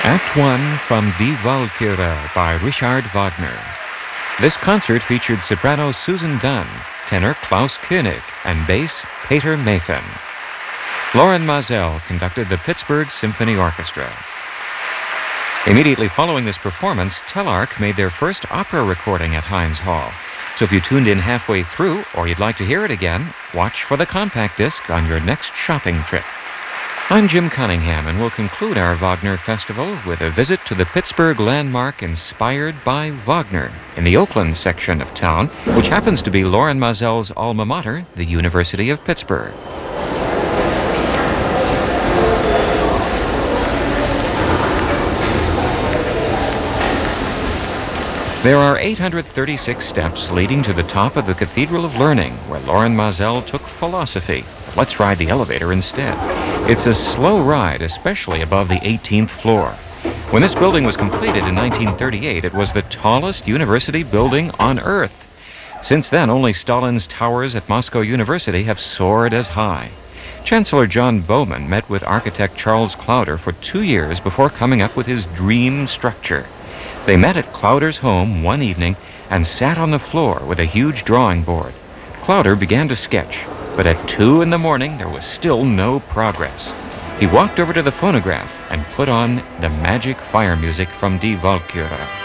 Act 1 from Die Walküre by Richard Wagner. This concert featured soprano Susan Dunn, tenor Klaus Koenig, and bass Peter Mayfen. Lorin Maazel conducted the Pittsburgh Symphony Orchestra. Immediately following this performance, Telarc made their first opera recording at Heinz Hall. So if you tuned in halfway through, or you'd like to hear it again, watch for the compact disc on your next shopping trip. I'm Jim Cunningham, and we'll conclude our Wagner Festival with a visit to the Pittsburgh landmark inspired by Wagner in the Oakland section of town, which happens to be Lorin Maazel's alma mater, the University of Pittsburgh. There are 836 steps leading to the top of the Cathedral of Learning, where Lorin Maazel took philosophy. Let's ride the elevator instead. It's a slow ride, especially above the 18th floor. When this building was completed in 1938, it was the tallest university building on Earth. Since then, only Stalin's towers at Moscow University have soared as high. Chancellor John Bowman met with architect Charles Clowder for 2 years before coming up with his dream structure. They met at Clowder's home one evening and sat on the floor with a huge drawing board. Clowder began to sketch, but at 2 in the morning there was still no progress. He walked over to the phonograph and put on the magic fire music from Die Walküre.